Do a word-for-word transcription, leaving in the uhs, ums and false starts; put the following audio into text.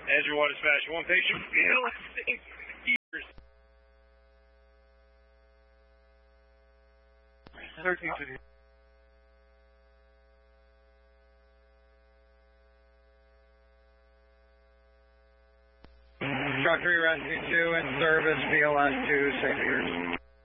Edgewater Dispatch, one patient, years. thirteen fifty. Truck three Rescue two in service, B L S two, six years.